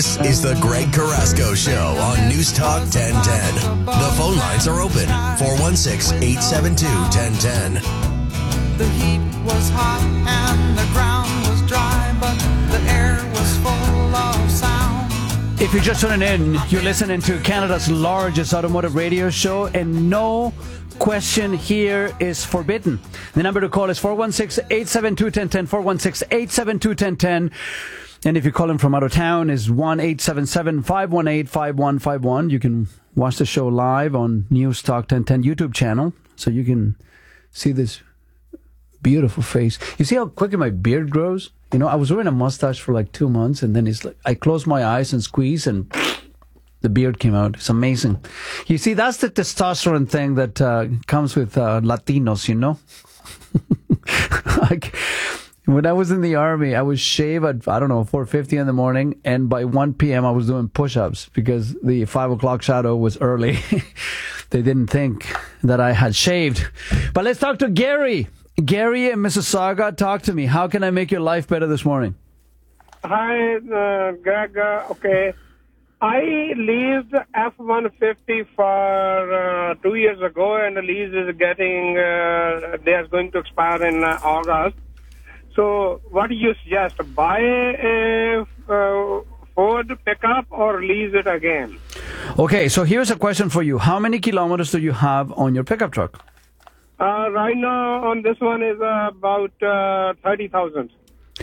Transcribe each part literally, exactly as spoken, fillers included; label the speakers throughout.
Speaker 1: This is the Greg Carrasco Show on News Talk ten ten. The phone lines are open, four one six, eight seven two, one zero one zero.
Speaker 2: The heat was hot and the ground was dry, but the air was full of sound.
Speaker 3: If you're just tuning in, you're listening to Canada's largest automotive radio show, and no question here is forbidden. The number to call is four one six, eight seven two, one zero one zero, four one six, eight seven two, one zero one zero. And if you're calling from out of town, is one eight seven seven, five one eight, five one five one. You can watch the show live on News Talk ten ten YouTube channel, so you can see this beautiful face. You see how quickly my beard grows? You know, I was wearing a mustache for like two months, and then it's like I closed my eyes and squeeze, and the beard came out. It's amazing. You see, that's the testosterone thing that uh, comes with uh, Latinos, you know? Like, when I was in the army, I would shave at, I don't know, four fifty in the morning, and by one p.m. I was doing push-ups because the five o'clock shadow was early. They didn't think that I had shaved. But let's talk to Gary. Gary in Mississauga, talk to me. How can I make your life better this morning?
Speaker 4: Hi, uh, Greg. Uh, okay. I leased F one fifty for uh, two years ago, and the lease is getting, uh, they are going to expire in uh, August. So what do you suggest? Buy a uh, Ford pickup or lease it again?
Speaker 3: Okay, so here's a question for you. How many kilometers do you have on your pickup truck?
Speaker 4: Uh, right now on this one is uh, about uh, thirty thousand.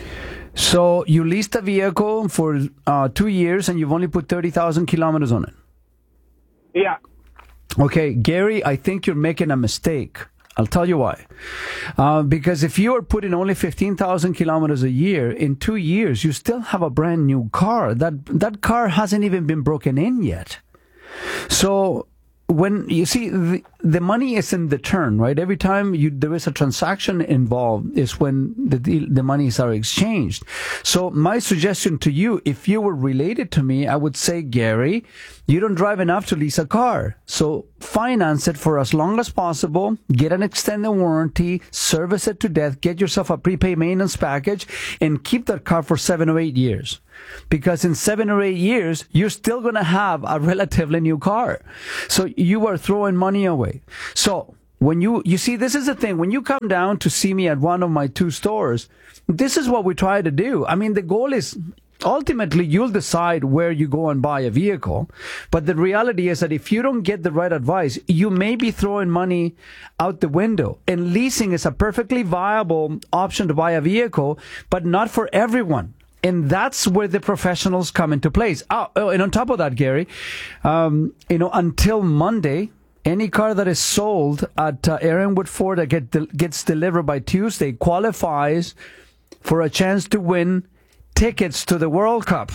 Speaker 3: So you leased a vehicle for uh, two years and you've only put thirty thousand kilometers on it?
Speaker 4: Yeah.
Speaker 3: Okay, Gary, I think you're making a mistake. I'll tell you why. Uh, because if you are putting only fifteen thousand kilometers a year, in two years, you still have a brand new car. That, that car hasn't even been broken in yet. So when you see the, the money is in the turn, right? Every time you, there is a transaction involved is when the deal, the monies are exchanged. So my suggestion to you, if you were related to me, I would say, Gary, you don't drive enough to lease a car. So finance it for as long as possible, get an extended warranty, service it to death, get yourself a prepaid maintenance package, and keep that car for seven or eight years. Because in seven or eight years, you're still going to have a relatively new car. So you are throwing money away. So when you, you see, this is the thing. When you come down to see me at one of my two stores, this is what we try to do. I mean, the goal is ultimately you'll decide where you go and buy a vehicle. But the reality is that if you don't get the right advice, you may be throwing money out the window. And leasing is a perfectly viable option to buy a vehicle, but not for everyone. And that's where the professionals come into place. Oh, oh and on top of that, Gary, um, you know, until Monday, any car that is sold at uh, Aaronwood Ford that get de- gets delivered by Tuesday qualifies for a chance to win tickets to the World Cup.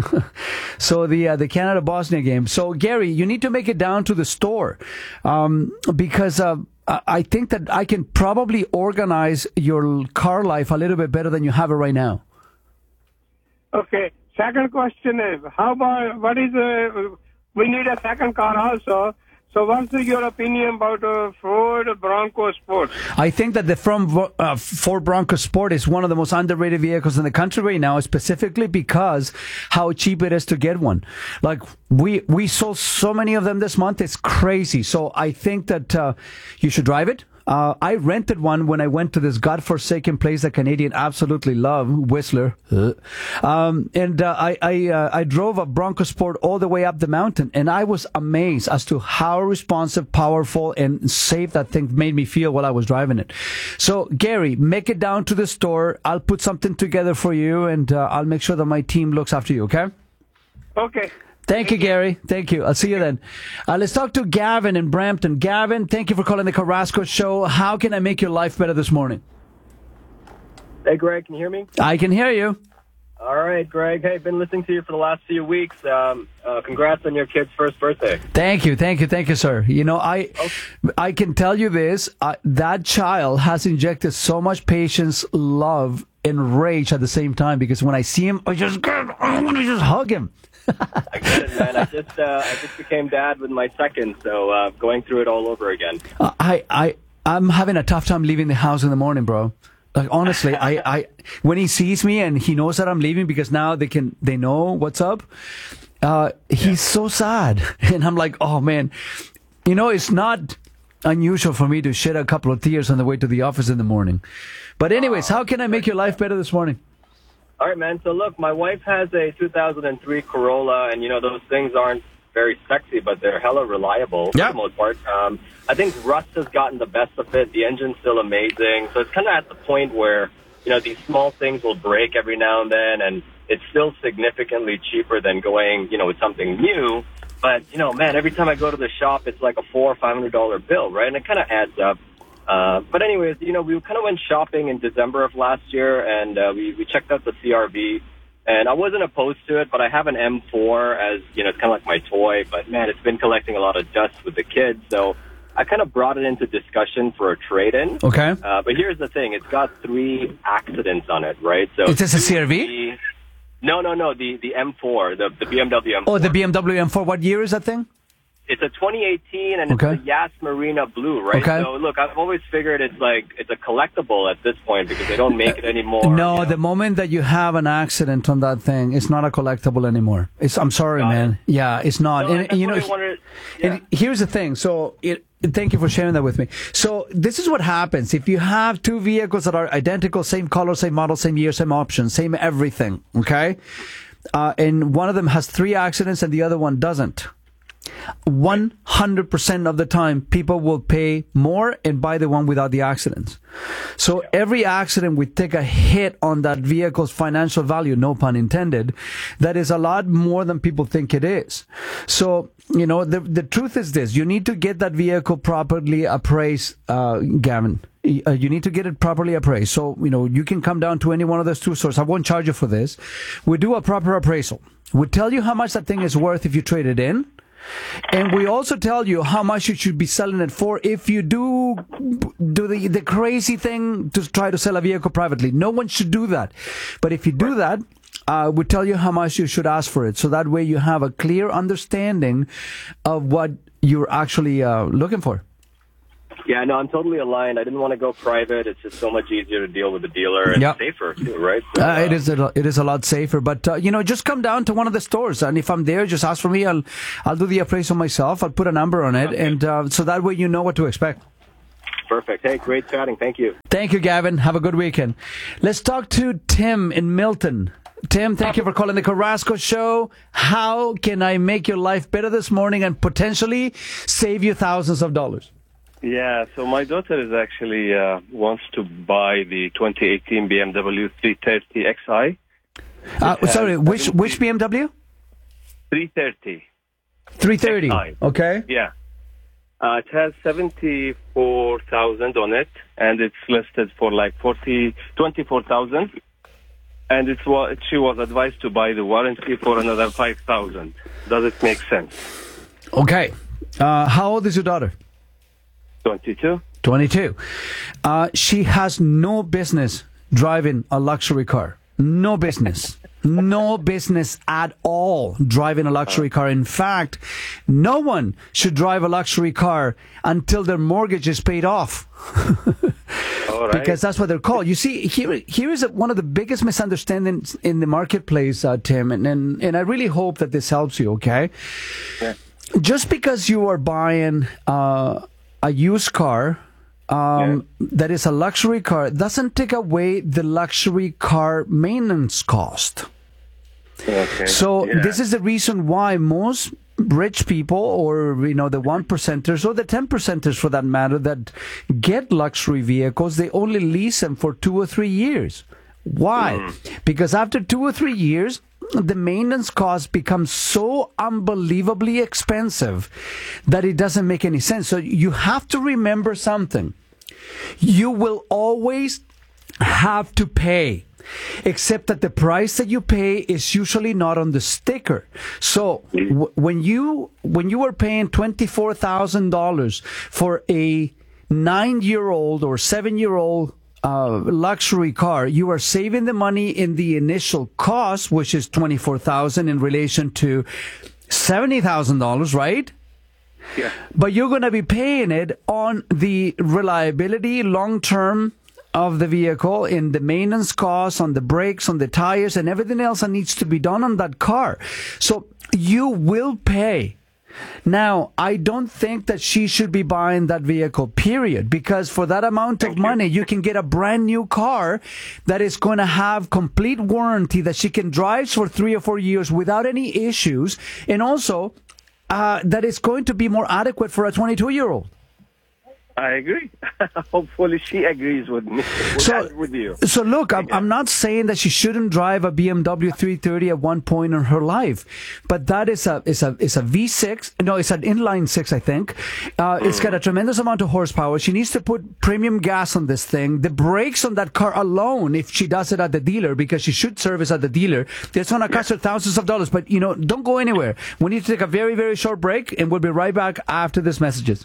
Speaker 3: So the uh, the Canada-Bosnia game. So, Gary, you need to make it down to the store um, because uh, I think that I can probably organize your car life a little bit better than you have it right now.
Speaker 4: Okay. Second question is, how about, what is, uh, we need a second car also. So what's your opinion about uh, Ford Bronco Sport?
Speaker 3: I think that the from uh, Ford Bronco Sport is one of the most underrated vehicles in the country right now, specifically because how cheap it is to get one. Like, we, we sold so many of them this month. It's crazy. So I think that uh, you should drive it. Uh, I rented one when I went to this godforsaken place that Canadians absolutely love, Whistler. Um, and uh, I I, uh, I drove a Bronco Sport all the way up the mountain, and I was amazed as to how responsive, powerful, and safe that thing made me feel while I was driving it. So, Gary, make it down to the store. I'll put something together for you, and uh, I'll make sure that my team looks after you, okay?
Speaker 4: Okay.
Speaker 3: Thank you, Gary. Thank you. I'll see you then. Uh, let's talk to Gavin in Brampton. Gavin, thank you for calling the Carrasco Show. How can I make your life better this morning?
Speaker 5: Hey, Greg, can you hear me?
Speaker 3: I can hear you.
Speaker 5: All right, Greg. Hey, been listening to you for the last few weeks. Um, uh, congrats on your kid's first birthday.
Speaker 3: Thank you, thank you, thank you, sir. You know, I, okay. I can tell you this: uh, that child has injected so much patience, love, and rage at the same time. Because when I see him, I just, I want to just hug him.
Speaker 5: I get it, man. I just, uh, I just became dad with my second, so uh, going through it all over again.
Speaker 3: Uh, I, I, I'm having a tough time leaving the house in the morning, bro. Like honestly, I, I when he sees me and he knows that I'm leaving because now they can they know what's up. Uh, he's yeah. so sad, and I'm like, oh man, you know, it's not unusual for me to shed a couple of tears on the way to the office in the morning. But anyways, how can I make your life better this morning?
Speaker 5: All right, man. So look, my wife has a two thousand three Corolla, and you know those things aren't very sexy, but they're hella reliable
Speaker 3: yeah.
Speaker 5: for the most part. Um, I think rust has gotten the best of it. The engine's still amazing. So it's kind of at the point where, you know, these small things will break every now and then, and it's still significantly cheaper than going, you know, with something new. But, you know, man, every time I go to the shop, it's like a four or five hundred dollar bill, right? And it kind of adds up. Uh, but anyways, you know, we kind of went shopping in December of last year, and uh, we, we checked out the C R V. And I wasn't opposed to it, but I have an M four as, you know, it's kind of like my toy. But, man, it's been collecting a lot of dust with the kids. So I kind of brought it into discussion for a trade-in.
Speaker 3: Okay.
Speaker 5: Uh, but here's the thing. It's got three accidents on it, right? So
Speaker 3: is this a C R V?
Speaker 5: No, no, no. The, the M four, the, the B M W M four.
Speaker 3: Oh, the B M W M four. What year is that thing?
Speaker 5: It's a twenty eighteen, and
Speaker 3: okay.
Speaker 5: it's a Yas Marina Blue, right?
Speaker 3: Okay.
Speaker 5: So, look, I've always figured it's like it's a collectible at this point because they don't make it anymore.
Speaker 3: No,
Speaker 5: you know?
Speaker 3: The moment that you have an accident on that thing, it's not a collectible anymore. It's. I'm sorry,
Speaker 5: Got
Speaker 3: man.
Speaker 5: It.
Speaker 3: Yeah, it's not.
Speaker 5: No,
Speaker 3: and, and you know,
Speaker 5: wanted, yeah.
Speaker 3: and here's the thing. So, it, thank you for sharing that with me. So, this is what happens if you have two vehicles that are identical, same color, same model, same year, same option, same everything. Okay, uh, and one of them has three accidents and the other one doesn't. one hundred percent of the time, people will pay more and buy the one without the accidents. So every accident, we take a hit on that vehicle's financial value, no pun intended. That is a lot more than people think it is. So, you know, the the truth is this. You need to get that vehicle properly appraised, uh, Gavin. Uh, you need to get it properly appraised. So, you know, you can come down to any one of those two stores. I won't charge you for this. We do a proper appraisal. We tell you how much that thing is worth if you trade it in. And we also tell you how much you should be selling it for if you do do the, the crazy thing to try to sell a vehicle privately. No one should do that. But if you do that, uh, we tell you how much you should ask for it. So that way you have a clear understanding of what you're actually uh, looking for.
Speaker 5: Yeah, no, I'm totally aligned. I didn't want to go private. It's just so much easier to deal with the dealer and
Speaker 3: yep.
Speaker 5: safer too, right? So,
Speaker 3: uh, it is a, it is a lot safer. But uh, you know, just come down to one of the stores, and if I'm there, just ask for me. I'll I'll do the appraisal myself. I'll put a number on it, okay. and uh, so that way you know what to expect.
Speaker 5: Perfect. Hey, great chatting. Thank you.
Speaker 3: Thank you, Gavin. Have a good weekend. Let's talk to Tim in Milton. Tim, thank you for calling the Carrasco Show. How can I make your life better this morning and potentially save you thousands of dollars?
Speaker 6: Yeah, so my daughter is actually uh, wants to buy the twenty eighteen B M W three thirty X I.
Speaker 3: Uh, sorry, which which B M W?
Speaker 6: three thirty.
Speaker 3: three thirty.
Speaker 6: X I.
Speaker 3: Okay.
Speaker 6: Yeah. Uh, it has seventy-four thousand on it, and it's listed for like forty, twenty-four thousand. And it's what she was advised to buy the warranty for another five thousand. Does it make sense?
Speaker 3: Okay. Uh, how old is your daughter?
Speaker 6: twenty-two.
Speaker 3: twenty-two. Uh, she has no business driving a luxury car. No business. No business at all driving a luxury car. In fact, no one should drive a luxury car until their mortgage is paid off.
Speaker 6: All right.
Speaker 3: Because that's what they're called. You see, here, here is a, one of the biggest misunderstandings in the marketplace, uh, Tim, and, and, and I really hope that this helps you, okay?
Speaker 6: Yeah.
Speaker 3: Just because you are buying uh, a used car um, yeah. that is a luxury car doesn't take away the luxury car maintenance cost.
Speaker 6: Okay.
Speaker 3: So
Speaker 6: yeah.
Speaker 3: this is the reason why most rich people, or you know, the one percenters or the ten percenters for that matter, that get luxury vehicles, they only lease them for two or three years. Why? Mm. Because after two or three years, the maintenance cost becomes so unbelievably expensive that it doesn't make any sense. So you have to remember something. You will always have to pay, except that the price that you pay is usually not on the sticker. So w- when you when you were paying twenty-four thousand dollars for a nine-year-old or seven-year-old uh, luxury car, you are saving the money in the initial cost, which is twenty-four thousand dollars in relation to seventy thousand dollars, right?
Speaker 6: Yeah.
Speaker 3: But you're going to be paying it on the reliability, long-term of the vehicle in the maintenance costs, on the brakes, on the tires, and everything else that needs to be done on that car. So you will pay. Now, I don't think that she should be buying that vehicle, period, because for that amount of money, you can get a brand new car that is going to have complete warranty that she can drive for three or four years without any issues, and also uh, that is going to be more adequate for a twenty-two-year-old.
Speaker 6: I agree. Hopefully she agrees with me, with,
Speaker 3: So,
Speaker 6: with you.
Speaker 3: so look, I'm, I'm not saying that she shouldn't drive a B M W three thirty at one point in her life, but that is a is a is a V six. No, it's an inline six, I think. Uh, mm. It's got a tremendous amount of horsepower. She needs to put premium gas on this thing. The brakes on that car alone, if she does it at the dealer, because she should service at the dealer, it's going to cost her thousands of dollars. But you know, don't go anywhere. We need to take a very very short break, and we'll be right back after these messages.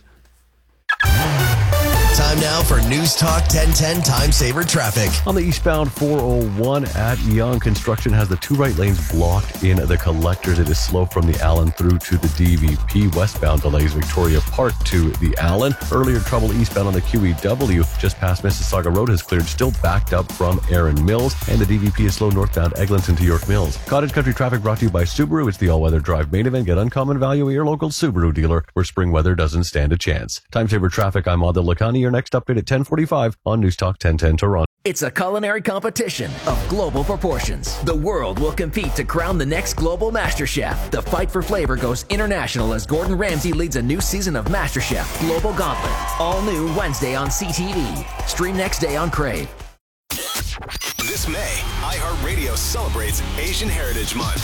Speaker 1: Time now for News Talk ten ten Time Saver Traffic.
Speaker 7: On the eastbound four oh one at Young, construction has the two right lanes blocked in the collectors. It is slow from the Allen through to the D V P. Westbound delays Victoria Park to the Allen. Earlier trouble eastbound on the Q E W just past Mississauga Road has cleared, still backed up from Erin Mills. And the D V P is slow northbound Eglinton to York Mills. Cottage Country traffic brought to you by Subaru. It's the all-weather drive main event. Get uncommon value at your local Subaru dealer where spring weather doesn't stand a chance. Time Saver Traffic, I'm Adil Lakhani. Your next update at ten forty-five on News Talk ten ten Toronto.
Speaker 8: It's a culinary competition of global proportions. The world will compete to crown the next global master chef. The fight for flavor goes international as Gordon Ramsay leads a new season of MasterChef Global Gauntlet. All new Wednesday on C T V. Stream next day on Crave.
Speaker 1: This May, iHeartRadio celebrates Asian Heritage Month.